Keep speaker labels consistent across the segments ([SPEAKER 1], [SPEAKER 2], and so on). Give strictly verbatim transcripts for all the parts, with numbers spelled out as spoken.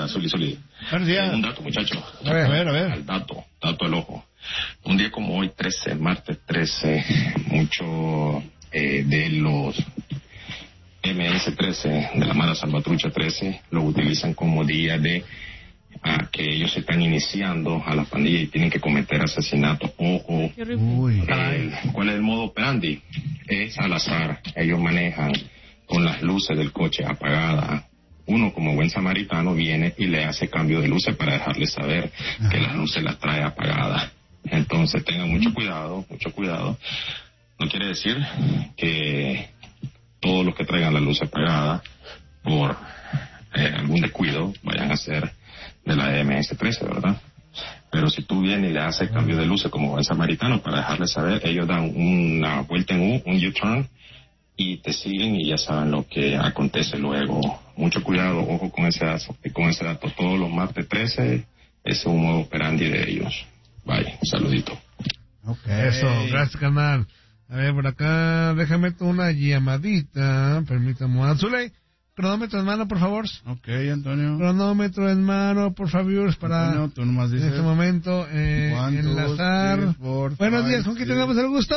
[SPEAKER 1] Hola, Zuli, Zuli.
[SPEAKER 2] Buenos días.
[SPEAKER 1] Eh, un dato, muchacho.
[SPEAKER 2] A ver, a ver, a ver.
[SPEAKER 1] Al dato, dato al ojo. Un día como hoy, trece, martes trece, mucho eh, de los M S trece, de la Mara Salvatrucha trece, lo utilizan como día de a que ellos se están iniciando a la pandilla y tienen que cometer asesinato. Ojo,
[SPEAKER 2] Uy,
[SPEAKER 1] el, ¿cuál es el modo operandi? Es al azar. Ellos manejan con las luces del coche apagadas. Uno, como buen samaritano, viene y le hace cambio de luces para dejarle saber Ajá. que las luces las trae apagadas. Entonces tengan mucho cuidado, mucho cuidado. No quiere decir que todos los que traigan las luces apagadas por eh, algún descuido vayan a ser de la M S trece, ¿verdad? Pero si tú vienes y le haces cambio de luces como buen samaritano para dejarle saber, ellos dan una vuelta en U, un U-turn, y te siguen y ya saben lo que acontece luego. Mucho cuidado, ojo con ese, con ese dato. Todos los martes trece, ese es un modo operandi de ellos. Bye, un saludito.
[SPEAKER 2] Okay.
[SPEAKER 3] Eso, gracias, canal. A ver, por acá, déjame una llamadita. Permítame. Azuley, cronómetro en mano, por favor.
[SPEAKER 2] Ok, Antonio.
[SPEAKER 3] Cronómetro en mano, por favor, para
[SPEAKER 2] Antonio, tú nomás dices,
[SPEAKER 3] en este momento eh,
[SPEAKER 2] one,
[SPEAKER 3] enlazar.
[SPEAKER 2] Two, three, four,
[SPEAKER 3] Buenos
[SPEAKER 2] five,
[SPEAKER 3] días, ¿con quién
[SPEAKER 2] six.
[SPEAKER 3] tenemos el gusto?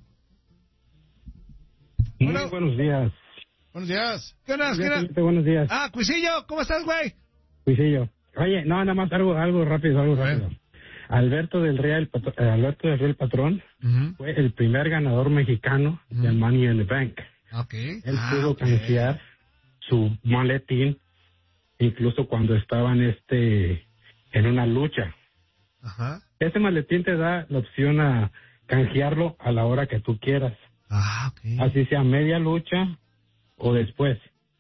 [SPEAKER 4] Muy
[SPEAKER 3] Bueno.
[SPEAKER 4] buenos días.
[SPEAKER 2] Buenos días.
[SPEAKER 3] ¿Qué onda? ¿Qué onda?
[SPEAKER 4] Buenos días.
[SPEAKER 3] Ah, Cuisillo, ¿cómo estás, güey?
[SPEAKER 4] Cuisillo. Oye, no, nada más algo, algo rápido, algo rápido. Alberto del Real, Patro- eh, Alberto del Real Patrón
[SPEAKER 3] Uh-huh.
[SPEAKER 4] fue el primer ganador mexicano
[SPEAKER 3] Uh-huh.
[SPEAKER 4] del Money in the Bank.
[SPEAKER 3] Ok.
[SPEAKER 4] Él
[SPEAKER 3] Ah,
[SPEAKER 4] pudo
[SPEAKER 3] okay.
[SPEAKER 4] canjear su maletín incluso cuando estaba en este en una lucha.
[SPEAKER 3] Ajá.
[SPEAKER 4] Ese maletín te da la opción a canjearlo a la hora que tú quieras,
[SPEAKER 3] Ah, ok.
[SPEAKER 4] así sea media lucha o después.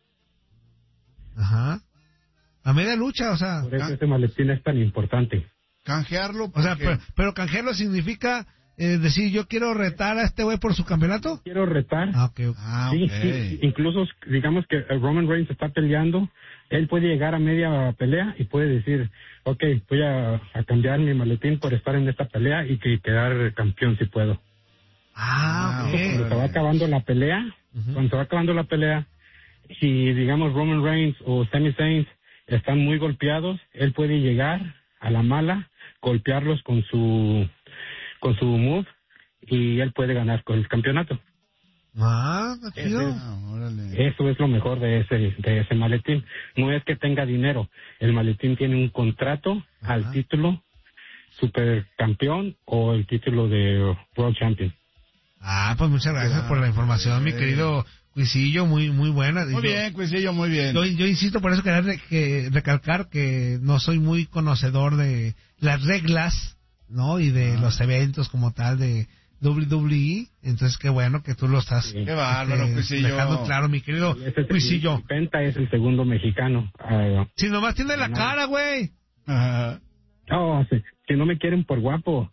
[SPEAKER 3] Ajá. A media lucha, o sea.
[SPEAKER 4] Por eso
[SPEAKER 2] Ah.
[SPEAKER 4] ese maletín es tan importante.
[SPEAKER 2] Canjearlo.
[SPEAKER 3] O sea,
[SPEAKER 2] porque-
[SPEAKER 3] pero, pero canjearlo significa eh, decir, yo quiero retar a este güey por su campeonato.
[SPEAKER 4] Quiero retar.
[SPEAKER 3] Ah, ok, ok.
[SPEAKER 2] Ah,
[SPEAKER 4] Sí,
[SPEAKER 2] ok.
[SPEAKER 4] sí, incluso digamos que Roman Reigns está peleando, él puede llegar a media pelea y puede decir, ok, voy a, a cambiar mi maletín por estar en esta pelea y que quedar campeón si puedo.
[SPEAKER 3] Ah, ok.
[SPEAKER 4] Cuando se va acabando la pelea,
[SPEAKER 3] Ujú.
[SPEAKER 4] cuando se va acabando la pelea, si digamos Roman Reigns o Sami Zayn están muy golpeados, él puede llegar a la mala, golpearlos con su con su move y él puede ganar con el campeonato.
[SPEAKER 3] Ah, qué chido.
[SPEAKER 2] Ah, órale.
[SPEAKER 4] Eso es lo mejor de ese de ese maletín. No es que tenga dinero. El maletín tiene un contrato
[SPEAKER 3] Ajá.
[SPEAKER 4] al título supercampeón o el título de World Champion.
[SPEAKER 3] Ah, pues muchas gracias
[SPEAKER 2] Claro,
[SPEAKER 3] por la información, mi
[SPEAKER 2] sí.
[SPEAKER 3] querido Cuisillo, muy muy buena.
[SPEAKER 2] Muy
[SPEAKER 3] Yo-
[SPEAKER 2] bien, Cuisillo, muy bien.
[SPEAKER 3] Yo, yo insisto, por eso quería re- que recalcar que no soy muy conocedor de las reglas, ¿no? Y de
[SPEAKER 2] Ah.
[SPEAKER 3] los eventos como tal de doble u doble u e. Entonces, qué bueno que tú lo estás
[SPEAKER 4] Sí.
[SPEAKER 2] Qué bárbaro,
[SPEAKER 3] este,
[SPEAKER 2] Cuisillo.
[SPEAKER 3] dejando claro, mi querido
[SPEAKER 4] Y ese es-
[SPEAKER 3] Cuisillo.
[SPEAKER 4] y Penta es el segundo mexicano. Ah,
[SPEAKER 3] Si nomás tiene la cara, güey.
[SPEAKER 2] Ajá.
[SPEAKER 4] oh, si, si no me quieren por guapo.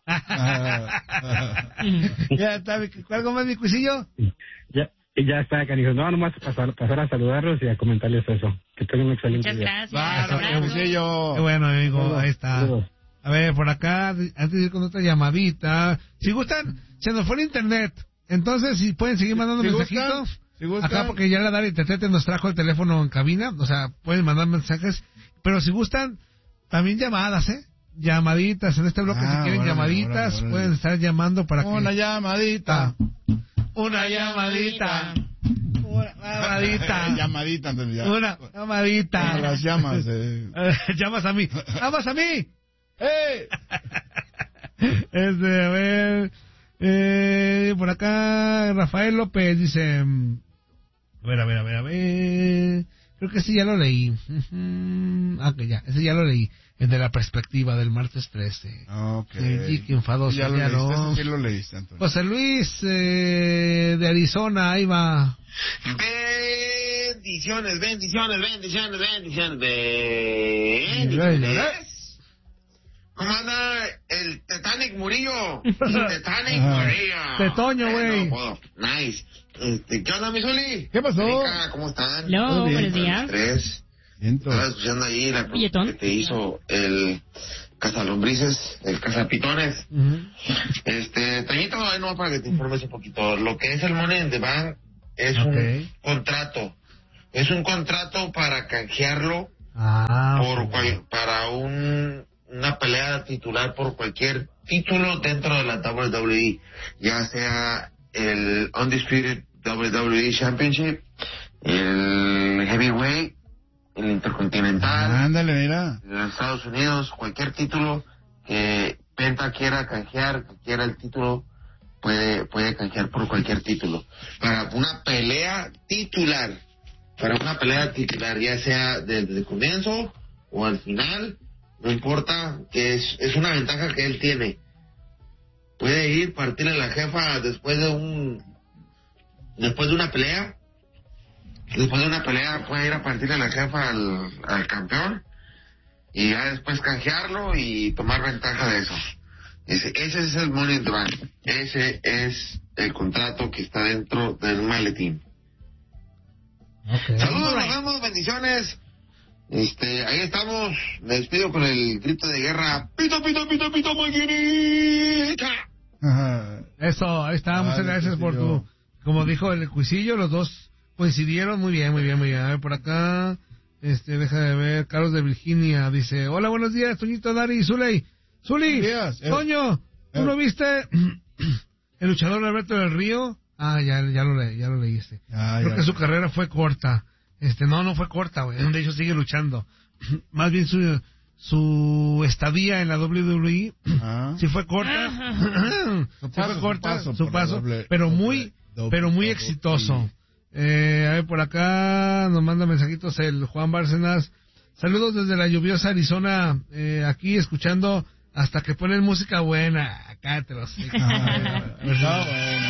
[SPEAKER 2] Ajá.
[SPEAKER 3] Ya está, mi- ¿algo más, mi Cuisillo?
[SPEAKER 4] Ya y ya está, canijo. No, nomás pasar, pasar a saludarlos y a comentarles eso. Que tengan un excelente
[SPEAKER 5] Muchas
[SPEAKER 4] día.
[SPEAKER 5] gracias.
[SPEAKER 2] Bárbaro,
[SPEAKER 5] Abrazo.
[SPEAKER 2] Cuisillo.
[SPEAKER 3] Qué bueno, amigo,
[SPEAKER 4] Saludos,
[SPEAKER 3] ahí está.
[SPEAKER 4] saludos.
[SPEAKER 3] A ver, por acá, antes de ir con otra llamadita, si gustan, se nos fue el internet, entonces si pueden seguir mandando
[SPEAKER 2] Si
[SPEAKER 3] mensajitos,
[SPEAKER 2] gustan, si gustan.
[SPEAKER 3] acá porque ya la Dara Internet nos trajo el teléfono en cabina, o sea, pueden mandar mensajes, pero si gustan, también llamadas, ¿eh? Llamaditas, en este bloque
[SPEAKER 2] Ah,
[SPEAKER 3] si quieren
[SPEAKER 2] órale,
[SPEAKER 3] llamaditas,
[SPEAKER 2] órale, órale.
[SPEAKER 3] pueden estar llamando para
[SPEAKER 2] Una
[SPEAKER 3] que...
[SPEAKER 2] llamadita.
[SPEAKER 3] Una llamadita, una llamadita,
[SPEAKER 2] Llamadita, entonces ya.
[SPEAKER 3] una llamadita.
[SPEAKER 2] Como las llamas. Eh.
[SPEAKER 3] Eh, llamas a mí, llamas a mí.
[SPEAKER 2] ¡Ey!
[SPEAKER 3] Este, a ver, eh, por acá Rafael López dice, mm, a ver, a ver, a ver, a ver, creo que ese ya lo leí. Ujú. Ah, que ya, ese ya lo leí, el de la perspectiva del martes trece.
[SPEAKER 2] Ok.
[SPEAKER 3] Sí, qué enfadoso,
[SPEAKER 2] Ya lo
[SPEAKER 3] ya
[SPEAKER 2] leíste,
[SPEAKER 3] no.
[SPEAKER 2] ese sí lo leíste, Antonio.
[SPEAKER 3] José Luis eh, de Arizona, ahí va.
[SPEAKER 6] Bendiciones, bendiciones, bendiciones, bendiciones,
[SPEAKER 3] Bendiciones.
[SPEAKER 6] bendiciones. ¿Cómo anda el Titanic Murillo? El Titanic
[SPEAKER 2] Ajá.
[SPEAKER 6] Murillo.
[SPEAKER 3] Tetoño,
[SPEAKER 6] Eh,
[SPEAKER 3] güey.
[SPEAKER 6] no puedo. Nice. Este, ¿qué onda, mi Zuli?
[SPEAKER 2] ¿Qué pasó?
[SPEAKER 6] Erika, ¿cómo están?
[SPEAKER 5] Hello,
[SPEAKER 2] Todo bien.
[SPEAKER 5] buenos días.
[SPEAKER 6] Tres.
[SPEAKER 2] Siento.
[SPEAKER 6] Estaba escuchando ahí la pregunta
[SPEAKER 5] Billetón.
[SPEAKER 6] que te hizo el cazalombrices, el cazapitones.
[SPEAKER 3] Ujú.
[SPEAKER 6] Este, Toñito, ahí no para que te informes un poquito. Lo que es el Money in the Bank es
[SPEAKER 3] Ok.
[SPEAKER 6] un contrato. Es un contrato para canjearlo
[SPEAKER 3] Ah,
[SPEAKER 6] por
[SPEAKER 3] ok.
[SPEAKER 6] cualquier para un una pelea titular por cualquier título dentro de la doble u doble u E, ya sea el Undisputed doble u doble u E Championship, el Heavyweight, el Intercontinental,
[SPEAKER 2] ándale, mira,
[SPEAKER 6] en Estados Unidos, cualquier título que Penta quiera canjear, que quiera el título, puede puede canjear por cualquier título. Para una pelea titular, para una pelea titular, ya sea desde el comienzo o al final, no importa, que es, es una ventaja que él tiene. Puede ir, partirle la jefa después de un después de una pelea, después de una pelea puede ir a partirle la jefa al, al campeón y ya después canjearlo y tomar ventaja de eso. Ese, ese es el money in the bank. Ese es el contrato que está dentro del maletín.
[SPEAKER 3] Okay.
[SPEAKER 6] Saludos, nos vemos, bendiciones. Este, ahí estamos. Me despido con el grito de guerra. Pito, pito, pito, pito, maquinita.
[SPEAKER 2] Ajá.
[SPEAKER 3] Eso, ahí está. Muchas
[SPEAKER 2] Vale,
[SPEAKER 3] gracias por tu... Como dijo el cuisillo, los dos coincidieron. Muy bien, muy bien, muy bien. A ver, por acá, este, deja de ver. Carlos de Virginia dice: hola, buenos días, Toñito, Dari y Zuley. Zuli,
[SPEAKER 2] días, eh.
[SPEAKER 3] Toño, ¿tú
[SPEAKER 2] Eh.
[SPEAKER 3] no viste el luchador Alberto del Río? Ah, ya, ya lo leí, ya lo leíste.
[SPEAKER 2] Ah,
[SPEAKER 3] Creo
[SPEAKER 2] ya.
[SPEAKER 3] que su carrera fue corta. Este, no, no fue corta, güey. De hecho, sigue luchando. Más bien su, su estadía en la doble u doble u E
[SPEAKER 2] Ah.
[SPEAKER 3] sí fue corta.
[SPEAKER 2] Su
[SPEAKER 3] Sí
[SPEAKER 2] paso,
[SPEAKER 3] fue corta,
[SPEAKER 2] su paso
[SPEAKER 3] su
[SPEAKER 2] por la
[SPEAKER 3] paso,
[SPEAKER 2] doble-
[SPEAKER 3] pero
[SPEAKER 2] doble-
[SPEAKER 3] muy,
[SPEAKER 2] doble-
[SPEAKER 3] pero muy
[SPEAKER 2] doble-
[SPEAKER 3] exitoso. Eh, a ver, por acá nos manda mensajitos el Juan Bárcenas. Saludos desde la lluviosa Arizona, eh, aquí escuchando hasta que ponen música buena. Acá te los...
[SPEAKER 2] Ah, está bueno.